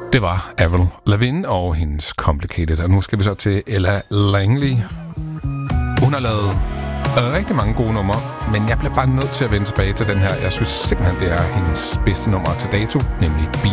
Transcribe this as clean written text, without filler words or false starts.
Det var Avril Lavigne og hendes Complicated. Og nu skal vi så til Ella Langley. Hun har lavet rigtig mange gode numre, men jeg bliver bare nødt til at vende tilbage til den her. Jeg synes simpelthen, det er hendes bedste nummer til dato, nemlig Be